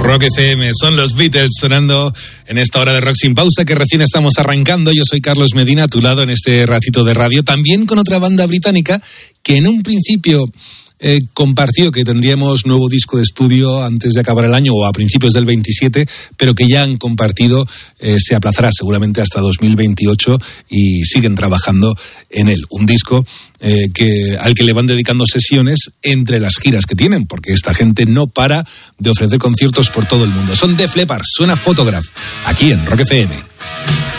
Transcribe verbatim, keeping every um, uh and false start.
Rock F M, son los Beatles sonando en esta hora de Rock Sin Pausa que recién estamos arrancando. Yo soy Carlos Medina, a tu lado en este ratito de radio, también con otra banda británica que en un principio eh, compartió que tendríamos nuevo disco de estudio antes de acabar el año o a principios del veintisiete, pero que ya han compartido, eh, se aplazará seguramente hasta dos mil veintiocho y siguen trabajando en él. Un disco eh, que, al que le van dedicando sesiones entre las giras que tienen, porque esta gente no para de ofrecer conciertos por todo el mundo. Son Def Leppard, suena Photograph, aquí en Rock F M.